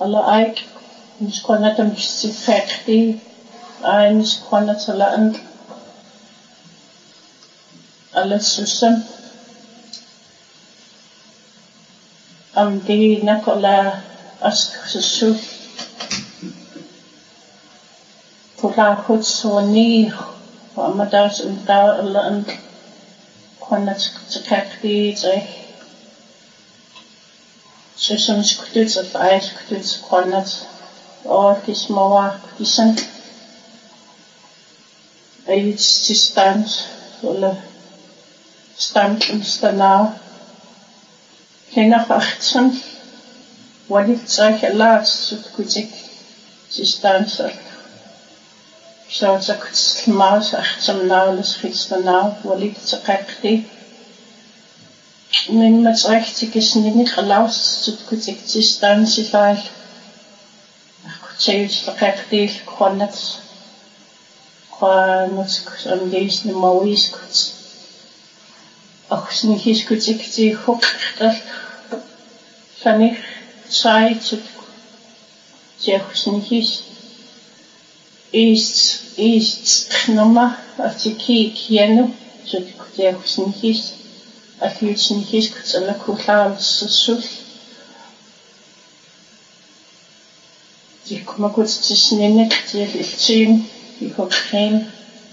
alla aik nisqona tamissifeqti nisqona talaan alla susam amdi nakola assussu kula hutsoni amadas unta alla qona tsakaqti tsai susam skututs of ice skututs qonat or tismawa tisan ayits tistans oder stand danach Kinderachtung what it like a lot so kuzik tistans so it's a mouse achtung now das fits now what it tsaqti men met richtig is niet gelaus so kuzik tistans ifal Chase the practice cornets, cornets, and these the Maois could. Oxen his could the hook that Fanny tried to Jefferson his East number of the key piano, so Jefferson his a huge in his could a local house. Die kommer godt til snenne til film i Ukraine.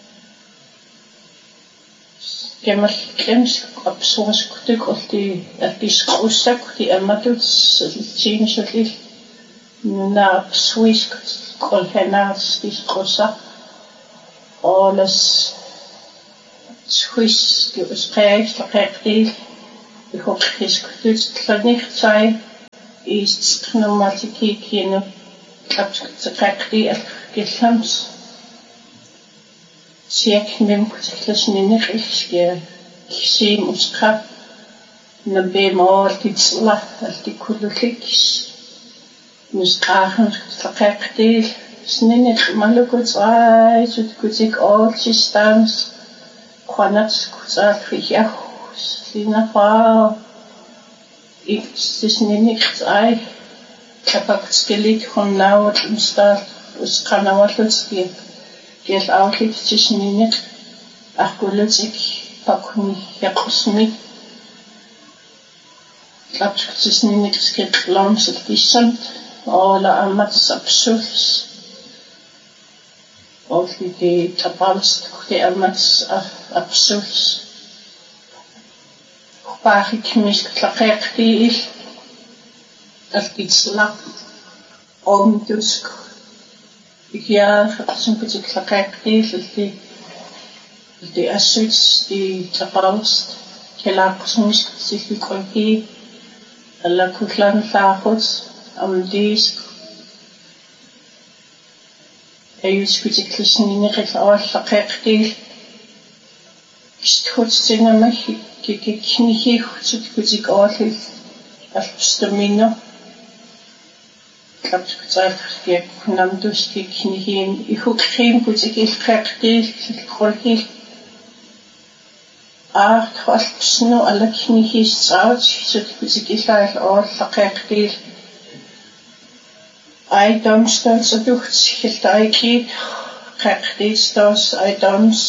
Gemmer klems absurd dyk og det at de skrusak de amadut til så lidt na swisk kolhenas de skrusa og las swiss det sprech rigtig i hokisk det kan ikke sige i pneumatikine Tsakaqti al-Gilhams Siak nem kutiklasninik ilskia Kisim uska Nabe maal titsla al-Tikulukikis Nuskahan Tsakaqti Sninik malukuts ay Sutkutik all sistans Kwanats kutsal Fiyahu Sinapa Sninik ay Kapag skelit kon nauwt instaat us kanawalutski gel outlet tisninik akulutik pakuni yakusmi klaps tisninik skit lams het kisant ala amat sapsus of die tapals de amat absus Pagik mis klaqti Al-Islam dusk ja som betik klaqti de assets de tapals kelaqsmis sifiqi alla kutlan fa'khus dis ayus betik klsnini qal klaqti stutsinama kiknihi khut betik all al-stamina Kapskutsal je kunam duski knihin I hukrim kuzik ilqaqti kolhi khwalpsno ala knihi saut sut kuzik ilal all laqaqti I domstal saducht hiltaiki qaqti stos I doms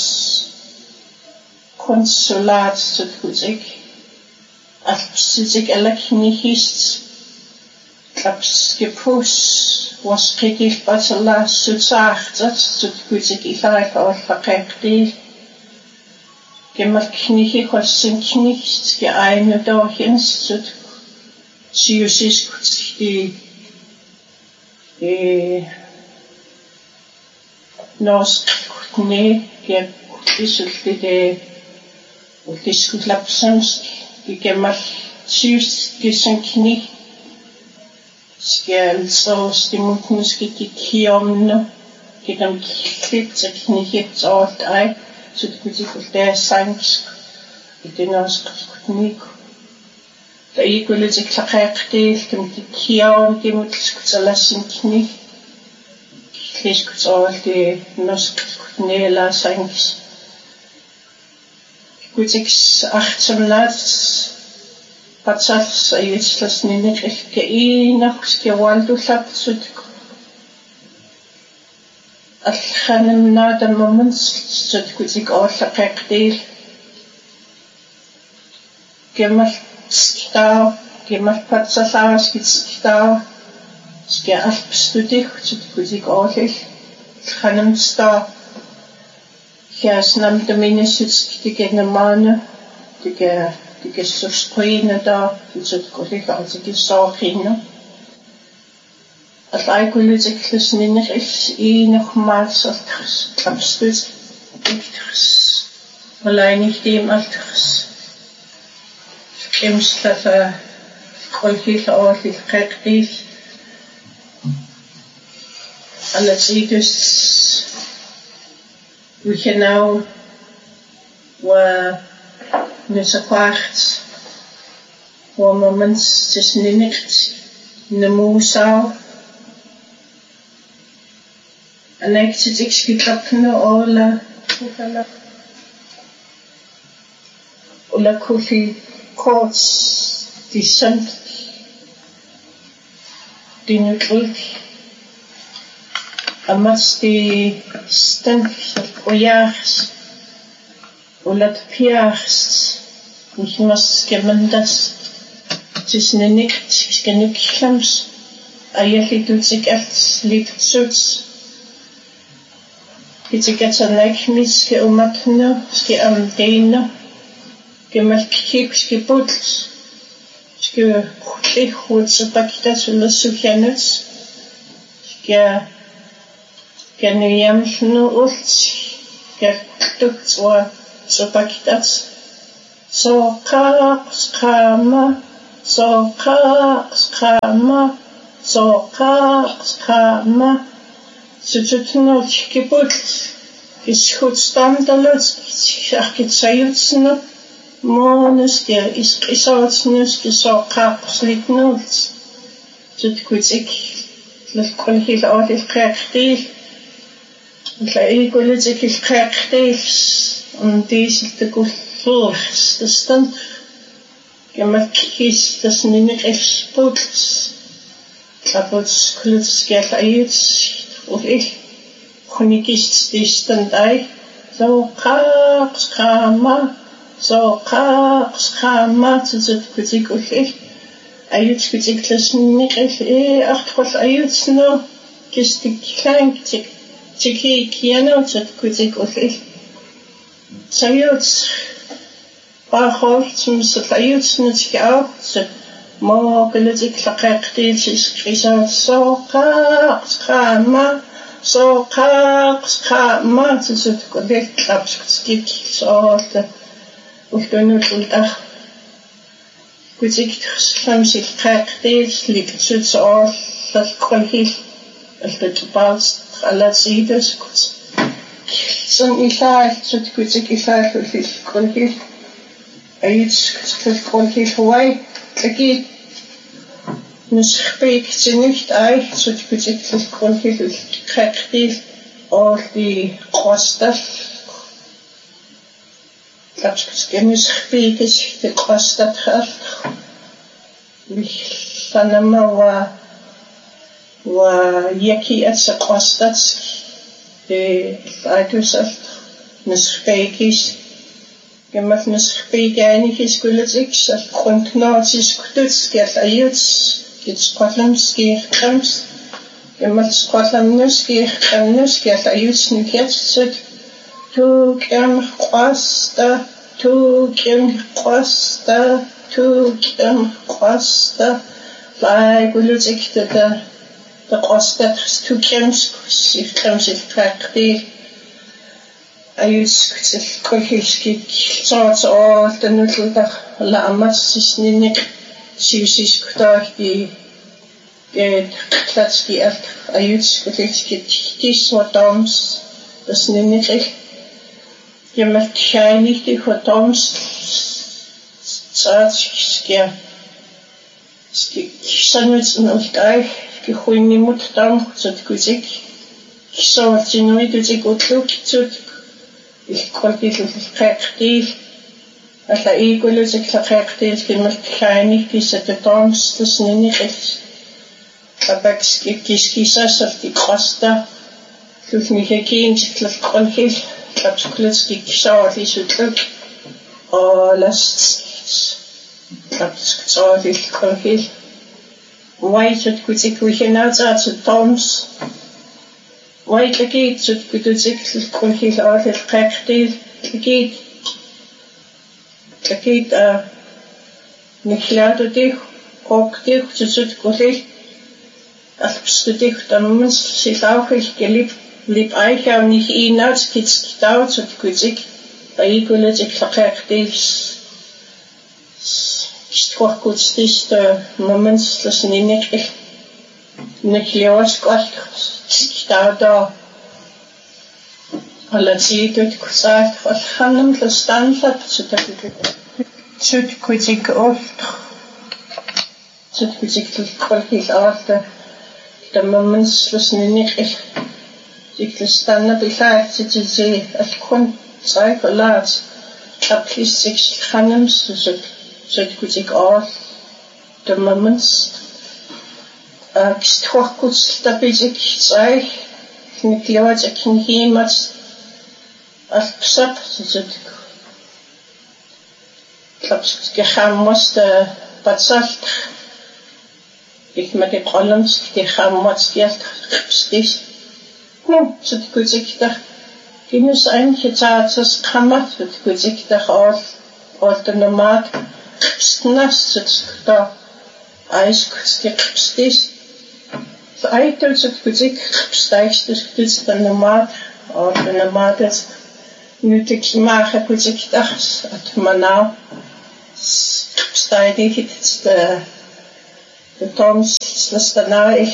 konsulat sut kuzik alpsizik ala knihi Klaps gepus was kritisch batala sutsachtat sutkutik ilaif al faqaqti gemar knihi khossin knicht ge eine dorchens sut siusis kutski nos kutne ge kutisulte de utiskutlapsens gemar sius gesen knicht Skjell så stimutnuski kikiomno kidam klip teknikit alt ei så det kunne det sanks det norsk teknik der I kunne det klaqti dem kiom det mutsalasin knik klisk alt det norsk nela sanks Gutiks 18 lads Patsas ayutslas ninik keinaqski waldullapsut alkhanimnaada momensut kutik ollaqeqtil kemal skitao kemal patsalaaskitskitao skia alpstudiqsut kutik ollil khanimsta kiasnamtaminissutskitikennamaana tika susqina da sut kutika altikissoorqinna Allaikullutiklusninner iinermaalsortars tlapstut iktars malainihtiim altars kimslafa qolhilla oorlil qeqtil alatsitus wichenau wa nusaqaart wa moments tisninnirt namuusau Anektitikskitlapnu ola kufi koorts dissant dinutrik amas di stank ojaars olat piars nichmas skemendas tisnenikt skenuklams ayallitutsik alts litsuts Kitsikatsanakmiski umatna ski amdeina kemalkik ski putls ski khutlihutsapakita sulasukyanuts skia kanuyamlnu ults kaktuktswa supakitats soqaqsqama Sututnot kiputls ishutstamdaluts arkitsayutsnu monus der isqisaatsnus kisoqaaqslitnuuts tutkutik lafqulhil aadil qeqtil laigulitik qeqtil diisiltakullurs tastan kamakkis tasniniqilsputls taputs kulutskial ayuts Ufil Chronikist distandai soqaqsqama tsut kutik ufil ayut kutik tlasniqil artqol ayutsno kistik klein tiki kiano tsut kutik ufil sayut bachol tsumsat ayutsno tkiao tsut Mo kulitik laqeqtil isqisat soqaqsqama tsut kulik tlapskit soorta ultunultar kutik tsamsil qeqtil liksut soorta qolhil altutpaus alatsides kut son ilaal tsut kutik ilaal ulil qolhil ayits kutik qolhil huai tlaki Nusqpiik tinicht ai sutkutiklis qolhil qeqtil orli qostal tlapskiskenusqpiikis tiqostatqal villanama wa yaki atseqostats aitusalt nusqpiikis Gemal nusqpiikaanikis kulitik qunqnaatis kututskial ayuts Gitsqollamski qams Gemal sqollamnuski qamnuskial ayuts nikiatsut tuqam qasta lai kulitik tata taqostat tuqamskus qamsil qaqtil ayuts qolhilski tsaats tanullutar la amassisninniq siusiskutaaqti qlatski alt ayuts qolhilski tiswatams tasninniqil Gemal kjainihti hotams tsaatskiskia sanuitsen ultai kihuinnimut tam tsut kutik kisavatsinui tutik utluk tsut qolhil qeqtil alla iikulusik kimmelkkaani kisatatoornstusniniqis apakskikkiskisasserti qasta lusmihakiintiklaqqullil lapskulutskikkisaarlisutluk olast lapskutsoorillqullil waitut kutikkuhinautaartutorms waitlakitsut kututikllqullil oorlilqeqtil Takit niklaatutih qoqtih susutkullil alpstutih tammans silauqil lip aihaunich inaats kitskitautsut kutik aikuletik laqeqtils stquarkutstist moments lasninik nikliawasqall kitauta Alatsiitut kusaat alhanam lastanlat sutkutik oft sutkutik tulqolhil aarta tammans lasninik tiklistanna bilaatitisi alkun saikolaat aplisik hanam sutkutik aar tammans kistquarkuts tapisik sai nikliawat kinhimat Alpsap sut klapskikhammost patsalt ikmake qolams kikhammostialt qipstis sut kutikta kinus einchitaatsas qammat sut kutikta ortonomat qipsnas sut ta aiskutskipstis aitul sut kutik qipstaistus kutsanomat ortonomatas Nutikimaaga kutiktas at manau staidig de toms lastanai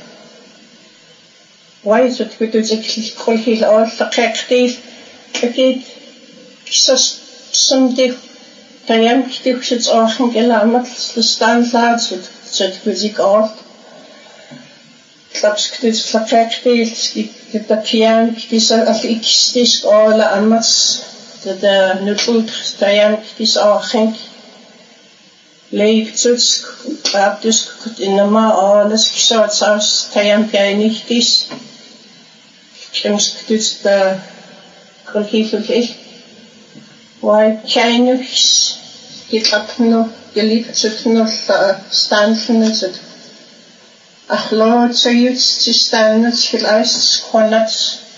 waisut kututik kolhil orlaqeqtil akit kisas sumdi tayam kituxit orchen gelamat lastanlaatsut sut kutik ort Klapskut laqeqtil Kitakian kisa alikistis ola amas tada nutult tayam kis archink leiptutsk abdusk kut inama olas kisatsaus tayam pianichtis kemskutut da kolhifulil wai kainux kitapnu geliptutnu stanfnut Achlood sayuts tistanut hilaist squanats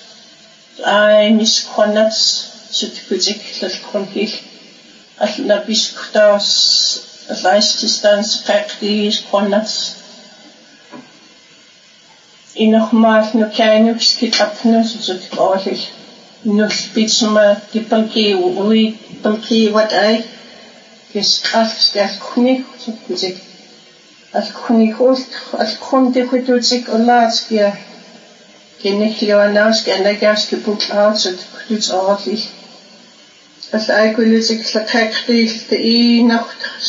misquanats sutkutik lalkunhil alnabiskutas alaististans qeqti squanats inochmaal nukainux kitapnus sutqoolil nulpitsma kipalki ui palki wat ai kisqalsqalkunik sutkutik Alkunikuult alkuntikututzik olaatkia kinniklioanaus kianagaski puklaatut kututs aarli alaikulitik laqeqtil tiinaxtas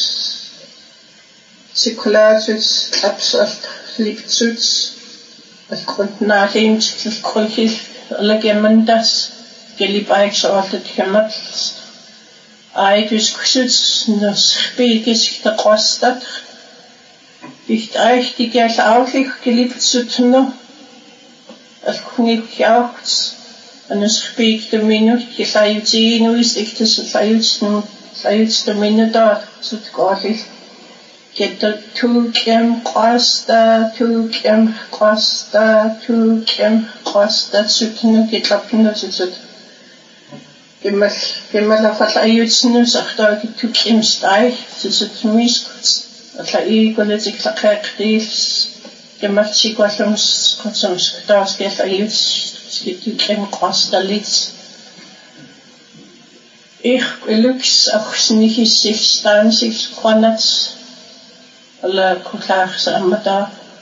sikulaatuts absalt liptuts alkuntnaalim tilqulhil alagemandas gelipaiksaaltat hamatls aitus kusuts nosbiikis taqastat Nicht euch die Gerl auflich geliebt zu tun, als König auch, und es spielt der Minut, die Sayutin ist, ich das Sayuts der Minute dort, so gleich. Geht der Tukem Costa zu tun, geht ab und so. Gemmal auf der Sayuts, sagt da, die Tukem Steich, so zumindest. Atlaikulitik laqeqtis gematsikuallums kutsums taaskeallaiuts skitukem qastalits ich lux axnihissilstaansis qanats alla kullaars ammata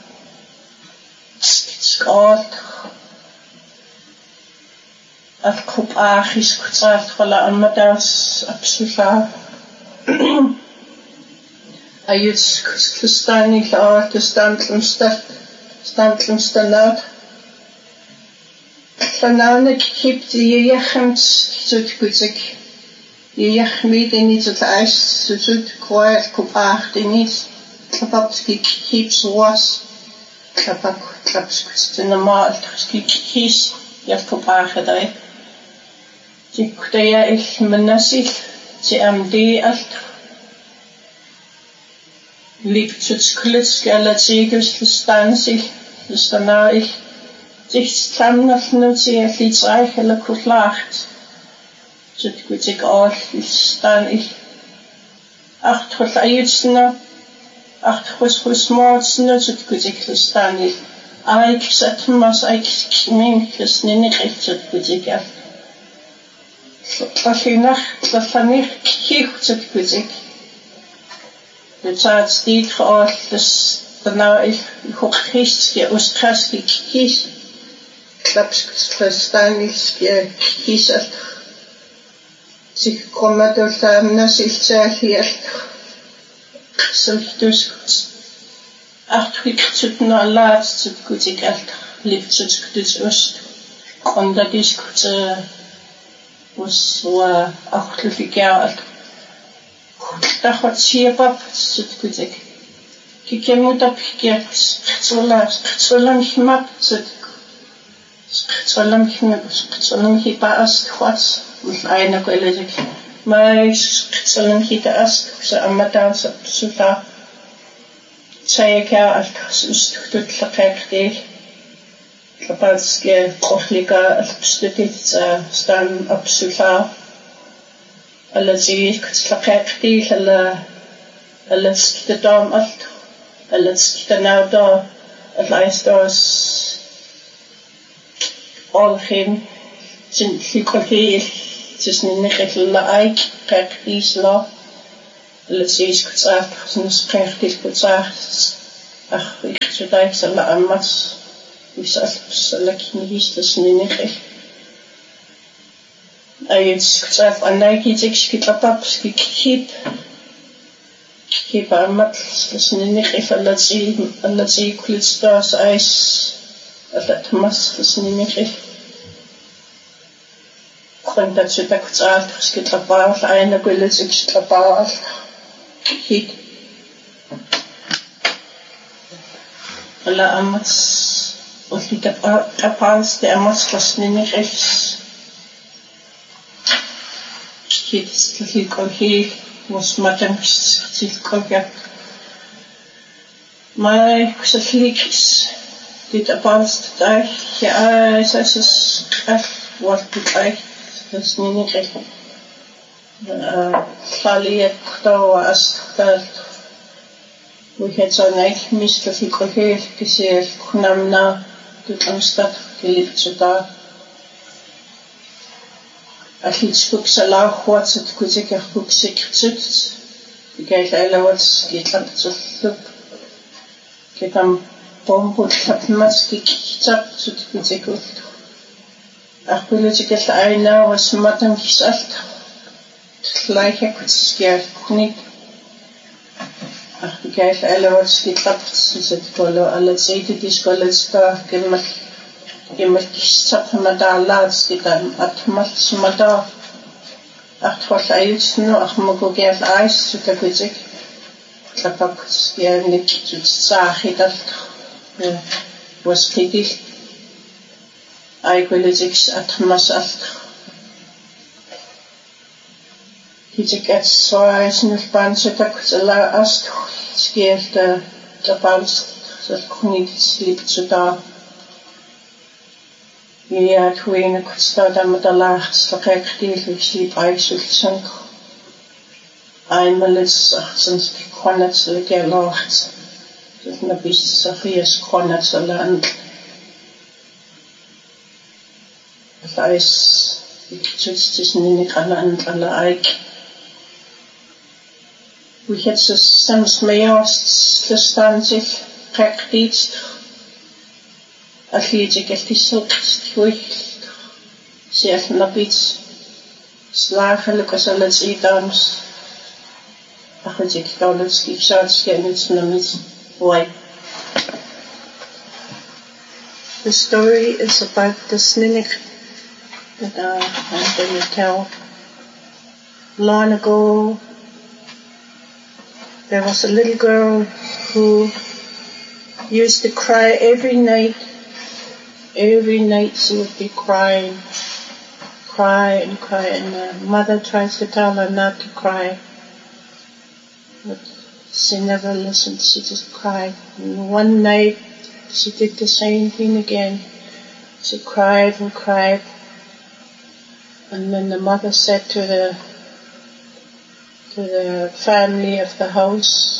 skort afkupaachis kutsaart qala ammatas absulla Ayuts kustanil aart standlumstanat Fananek gibt die Jechens zutkuzik Yachmidini to ice to suit quiet Kupachtinis, Klapapski keeps was, Klapak claps in the malt, keys, Yakupachadai. Dikdea ich Manasil, CMD alt. Liebt zu Sklitz, Galazigels, Stansi, Stanai. Sich zusammenlassen, sie hat die Zeichel gelacht. So gut ich auch, stan ich. Acht was Eizner, acht was Mordsner, so gut ich stan ich. Eik Satmas, Eik Kminkles, Ninich, so gut ich auch. Was ich nach, das fand ich kiech, so gut ich. Du sagst, die Frau, das danach ich hochkriegst, aus Kraski kiech. Klapsverstanilske kisat. Sich kommt durch Amna sich zerhielt. Sultus. Acht Rückzüten Allah zu gutig alt. Lebt zu gutig Ost. Und da diskut was war acht Lüfiger alt. Da hat sie ab zu gutig. Kikemut abgekehrt. So lang map zu Solange ich bei Ast was mit einer Quelle mas solange ich da Ast so am Madan so da zeige als ist tut verkehrt Kapalske Profliga studiert stan absolut alles ich verkehrt alles der Dom alles der now da alles das all him sin psychologie is niet echt like praktisch la het is gezegd zijn praktisch gezegd ach ik zou dat ze la amas is als lekker niet is niet echt het gezegd aan Nike ik skip skip amat is niet echt dat ze klitstas ijs dat mas is niet echt und dazu da kurz es geht dabei auf eine Gülle sich dabei auf hit alla amas und die Kapals der amas was nicht rechts hit das hier was man dann sich kommt mal kusaflix die Kapals da ja es ist was bedeutet das ist nicht recht. Verliert da als das, wo ich jetzt auch nicht misst, dass ich gesehen habe, die Amstadt gelebt zu da. Als ich jetzt gucke, auch was ich gut ich auch gucke, sitzt, die geht alle was geht ab zu Flug, geht am Bomb und hat Maske gekickt, so gut ich gut. Ach, will ich jetzt einer, was man dann gesagt hat. Das gleiche kurz nicht. Ach, die gleich alle, was geklappt ist, alle Seiten, die Skolets da gemacht gesagt haben, da Latz getan, hat man da. Ach, was eigentlich nur, ach, man geht gerne Eis, so da gut ich. Klappt kurz nicht zu sagen, das, was krieg ich. Eigentlich atmas alt. Hier geht so ein Spann so da la ast skiert der Baus so kunigt liebt so da. Ja, tuine kurz da mit der Lacht so recht ich lieb eigentlich einmal ist 18 Konnet so der Lacht. Das ist ein bisschen so viel Konnet so land. Das heißt, ich sitze es nicht alle Eik. Wo ich jetzt das Sams mehr verstanden sich praktisch. Als ich echt die Sucht durch sehr viel Nabitz slagen, als alles idams. Ach, ich glaube, das gibt es nicht mit. Why? The story is about the Sninik that I'm going to tell. long ago, there was a little girl who used to cry every night. Every night she would be crying, cry and cry, and her mother tries to tell her not to cry. But she never listened, she just cried. And one night she did the same thing again. She cried and cried. And then the mother said to the family of the house,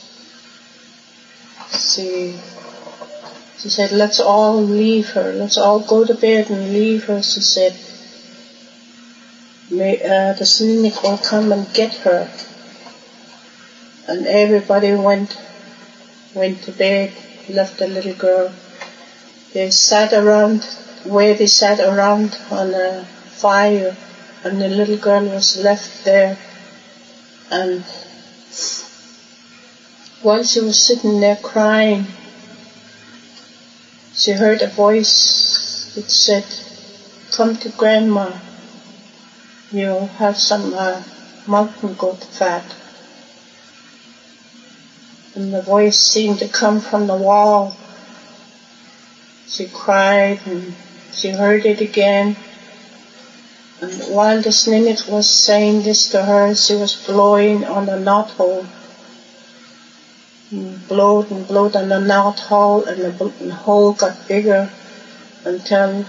she said, let's all leave her. Let's all go to bed and leave her, she said. The Snuneymuxw will come and get her. And everybody went to bed, left the little girl. They sat around on a fire, and the little girl was left there. And while she was sitting there crying, she heard a voice that said, come to Grandma, you'll have some mountain goat fat. And the voice seemed to come from the wall. She cried and she heard it again. And while the Snuneymuxw was saying this to her, she was blowing on the knothole. And blowed on the knothole, and the hole got bigger until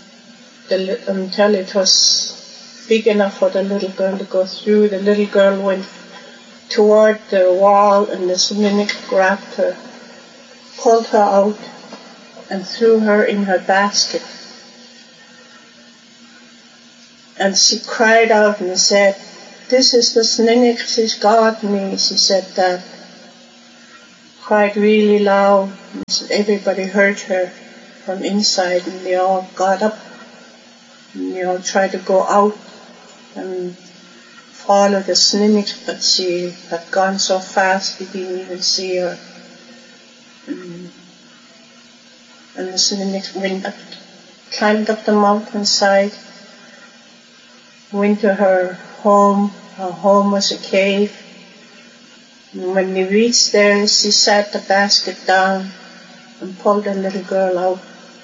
it was big enough for the little girl to go through. The little girl went toward the wall, and the Snuneymuxw grabbed her, pulled her out, and threw her in her basket. And she cried out and said, this is the Snuneymuxw, she's got me. She said that. Cried really loud. Everybody heard her from inside, and they all got up, and they all tried to go out and follow the Snuneymuxw, but she had gone so fast they didn't even see her. And the Snuneymuxw climbed up the mountainside, went to her home. Her home was a cave. And when they reached there, she sat the basket down and pulled the little girl out.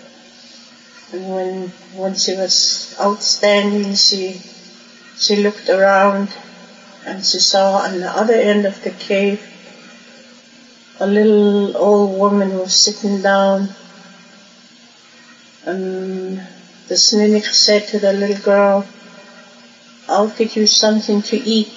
And when she was outstanding, she looked around, and she saw on the other end of the cave a little old woman was sitting down. And the Snuneymuxw said to the little girl, I'll get you something to eat.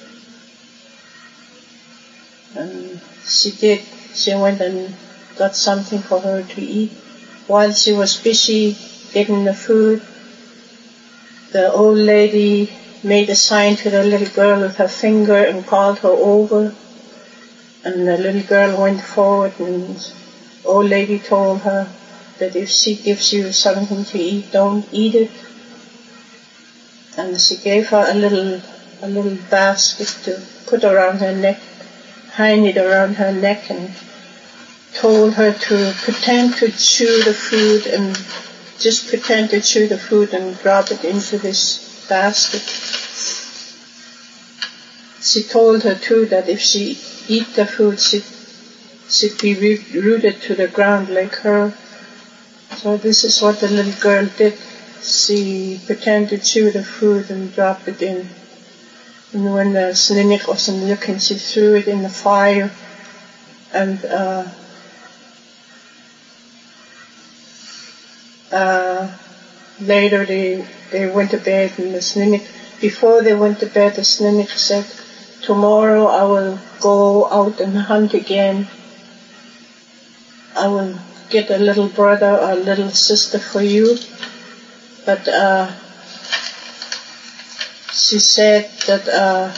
And she did. She went and got something for her to eat. While she was busy getting the food, the old lady made a sign to the little girl with her finger and called her over. And the little girl went forward, and the old lady told her that if she gives you something to eat, don't eat it. And she gave her a little basket to put around her neck, hang it around her neck, and told her to pretend to chew the food, and just pretend to chew the food and drop it into this basket. She told her too that if she eat the food, she'd be rooted to the ground like her. So this is what the little girl did. She pretended to chew the food and dropped it in. And when the Snuneymuxw wasn't looking, she threw it in the fire. And later they went to bed, and the Snuneymuxw, before they went to bed, the Snuneymuxw said, tomorrow I will go out and hunt again. I will get a little brother or a little sister for you. But she said that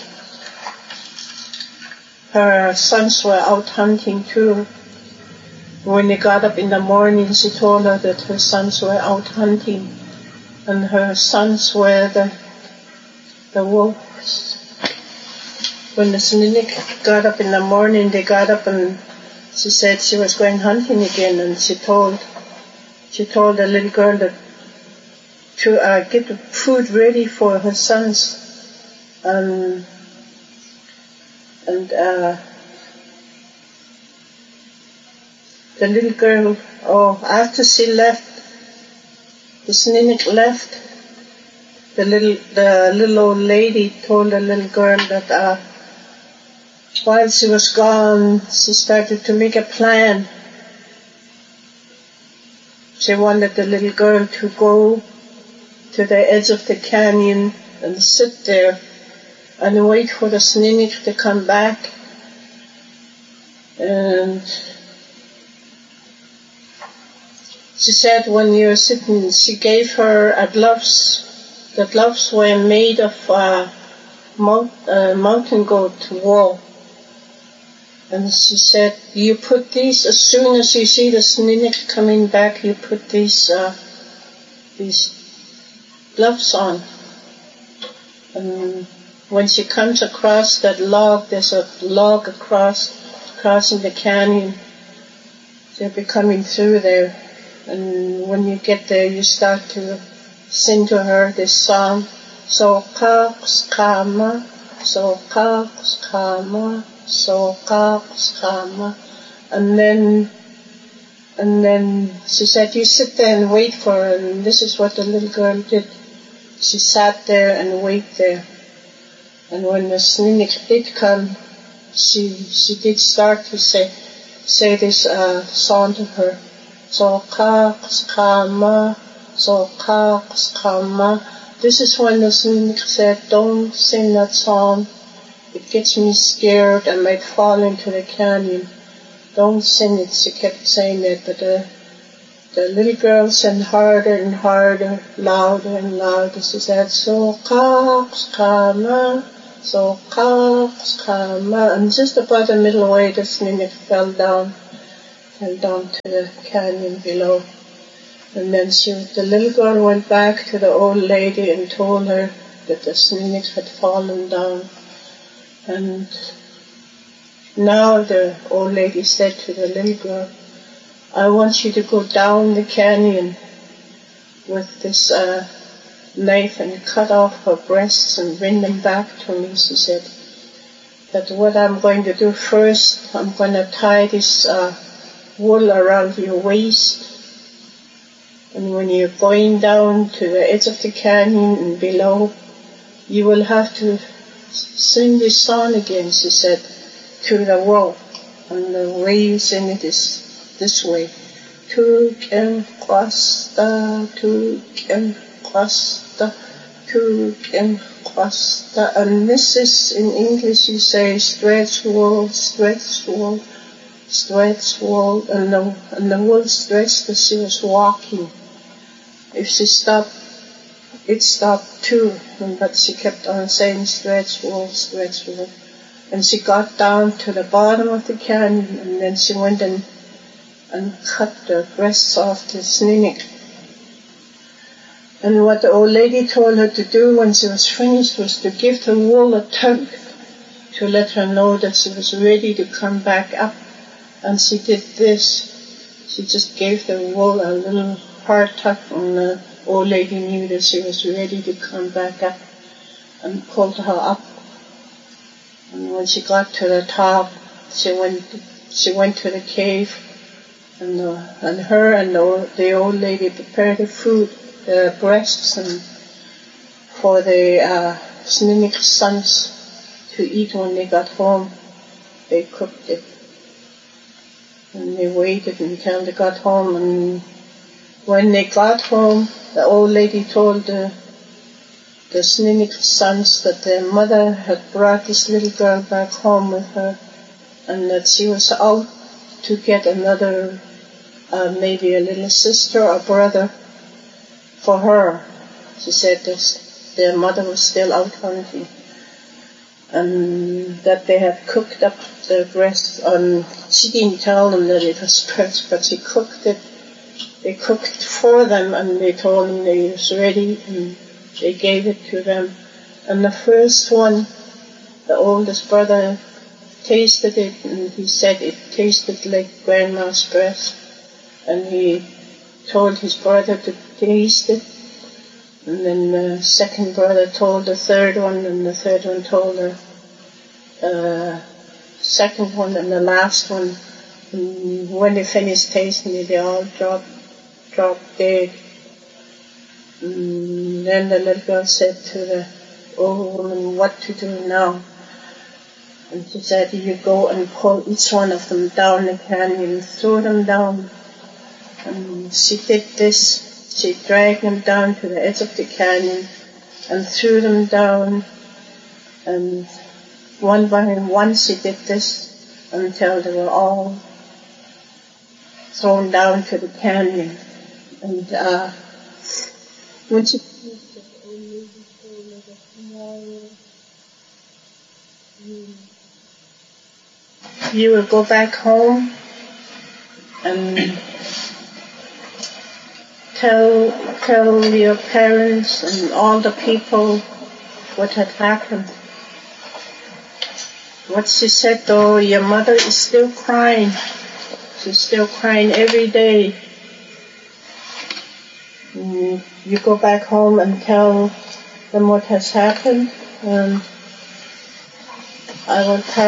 her sons were out hunting too. When they got up in the morning, she told her that her sons were out hunting, and her sons were the wolves. When the Snuneymuxw got up in the morning, they got up, and she said she was going hunting again, and she told the little girl that to get the food ready for her sons. And the little girl, after she left, the Sninik left, the little old lady told the little girl that while she was gone, she started to make a plan. She wanted the little girl to go to the edge of the canyon and sit there and wait for the Sninik to come back. And she said when you're sitting, she gave her gloves. The gloves were made of mountain goat wool. And she said, you put these, as soon as you see the Sninik coming back, you put these gloves on. And when she comes across that log, there's a log crossing the canyon. They'll be coming through there. And when you get there, you start to sing to her this song. Sokakskama, Sokakskama, Sokakskama. And then she said, you sit there and wait for her. And this is what the little girl did. She sat there and waited there. And when the Sninik did come, she did start to say this song to her. Sokakskama, Sokakskama. This is when the Sninik said, don't sing that song. It gets me scared. I might fall into the canyon. Don't sing it. She kept saying that, but the little girl sang harder and harder, louder and louder. She said, Sokakskama, Sokakskama. And just about the middle way, the Sninik fell down to the canyon below. And then the little girl went back to the old lady and told her that the Sninik had fallen down. And now the old lady said to the little girl, I want you to go down the canyon with this knife and cut off her breasts and bring them back to me. She said that what I'm going to do first, I'm going to tie this wool around your waist. And when you're going down to the edge of the canyon and below, you will have to sing this song again, she said, to the rope. And the way you sing it is this way. Tukem kwasta, tukem kwasta, tukem kwasta. And this is, in English you say, stretch wool, stretch wool, stretch wool. And the wool stretched as she was walking. If she stopped, it stopped too, but she kept on saying stretch wool, stretch wool. And she got down to the bottom of the canyon, and then she went and cut the breasts off the Sninik. And what the old lady told her to do when she was finished was to give the wool a tug to let her know that she was ready to come back up. And she did this. She just gave the wool a little hard tug, and the old lady knew that she was ready to come back up, and pulled her up. And when she got to the top, she went to the cave, and her and the old lady prepared the food, the breasts, and for the Sninik sons to eat when they got home. They cooked it, and they waited until they got home. And when they got home, the old lady told the Sninik sons that their mother had brought this little girl back home with her, and that she was out to get another, maybe a little sister or brother for her. She said their mother was still out hunting, and that they had cooked up the breast. She didn't tell them that it was breast, but she cooked it. They cooked for them, and they told them it was ready, and they gave it to them. And the first one, the oldest brother, tasted it, and he said it tasted like Grandma's breast. And he told his brother to taste it, And then the second brother told the third one, and the third one told the second one, and the last one. And when they finished tasting it, they all dropped dead. And then the little girl said to the old woman, what to do now? And she said, you go and pull each one of them down the canyon, throw them down. And she did this. She dragged them down to the edge of the canyon and threw them down. And one by one she did this until they were all thrown down to the canyon. And when she finished it, old lady told her that tomorrow you will go back home and tell your parents and all the people what had happened. What she said though, your mother is still crying. She's still crying every day. You go back home and tell them what has happened. I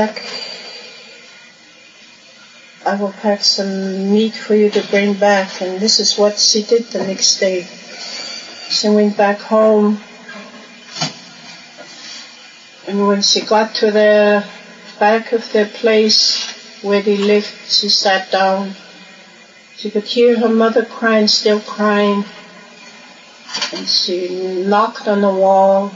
will pack some meat for you to bring back. And this is what she did the next day. She went back home, and when she got to the back of the place where they lived, she sat down. She could hear her mother crying, still crying. And she knocked on the wall,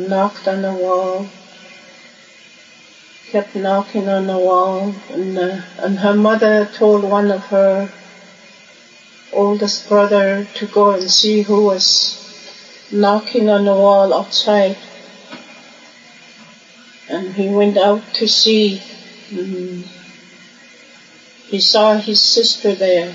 kept knocking on the wall, and her mother told one of her oldest brother to go and see who was knocking on the wall outside. And he went out to see. He saw his sister there,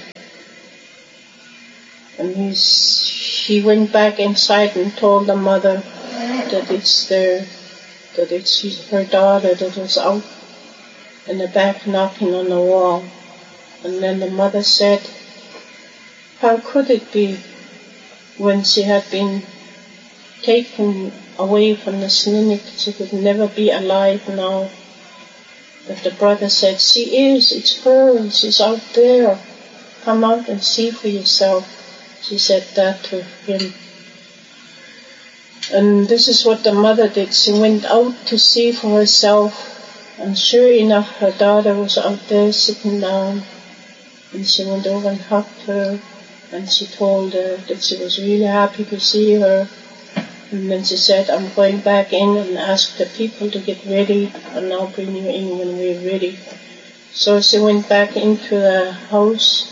and he went back inside and told the mother that it's her daughter that was out in the back knocking on the wall. And then the mother said, how could it be when she had been taken away from the Snuneyk, she could never be alive now? But the brother said, it's her, she's out there. Come out and see for yourself. She said that to him. And this is what the mother did. She went out to see for herself, and sure enough, her daughter was out there sitting down. And she went over and hugged her, and she told her that she was really happy to see her. And then she said, I'm going back in and ask the people to get ready, and I'll bring you in when we're ready. So she went back into the house.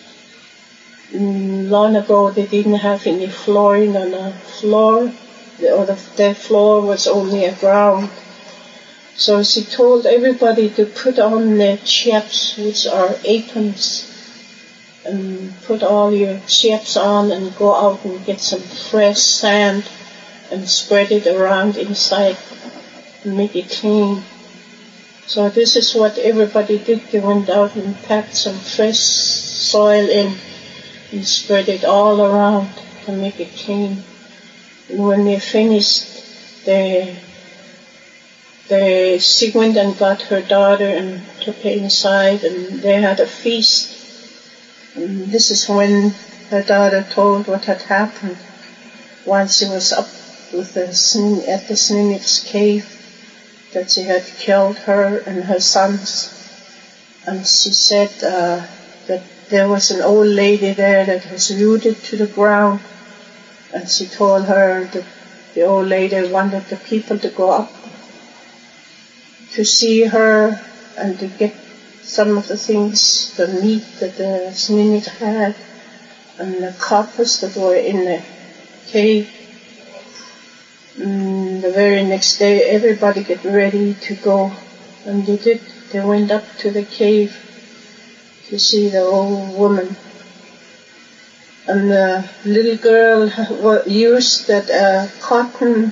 Long ago, they didn't have any flooring on the floor. The floor was only a ground. So she told everybody to put on their chaps, which are aprons, and put all your chaps on and go out and get some fresh sand and spread it around inside and make it clean. So this is what everybody did. They went out and packed some fresh soil in and spread it all around to make it clean. And when they finished, she went and got her daughter and took her inside, and they had a feast. And this is when her daughter told what had happened while she was up with at the Snuneyks cave, that she had killed her and her sons. And she said that there was an old lady there that was rooted to the ground. And she told her that the old lady wanted the people to go up to see her and to get some of the things, the meat that the Snuneyks had, and the coppers that were in the cave. The very next day, everybody get ready to go, and they did. They went up to the cave to see the old woman. And the little girl used that cotton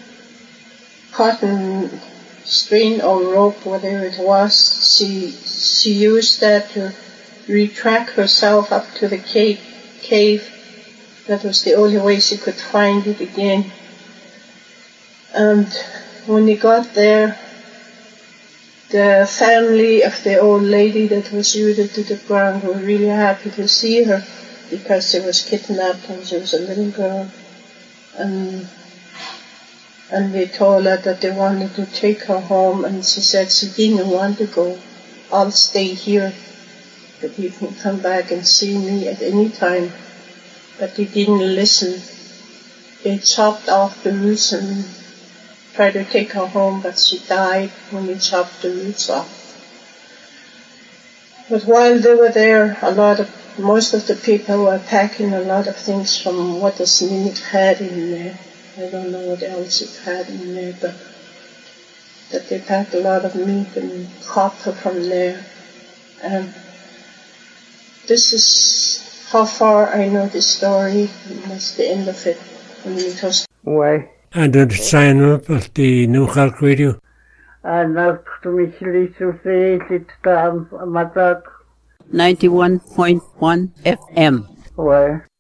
string or rope, whatever it was. She used that to retract herself up to the cave. That was the only way she could find it again. And when he got there, the family of the old lady that was rooted to the ground were really happy to see her because she was kidnapped when she was a little girl. And they told her that they wanted to take her home, and she said she didn't want to go. I'll stay here, that you can come back and see me at any time. But they didn't listen. They chopped off the roots and tried to take her home, but she died when they chopped the roots off. But while they were there, most of the people were packing a lot of things from what the Sminik had in there. I don't know what else it had in there, but that they packed a lot of meat and copper from there. And this is how far I know the story, and that's the end of it. Why? And did it sign up at the New Cork Radio? And after me, it's 91.1 FM. Why?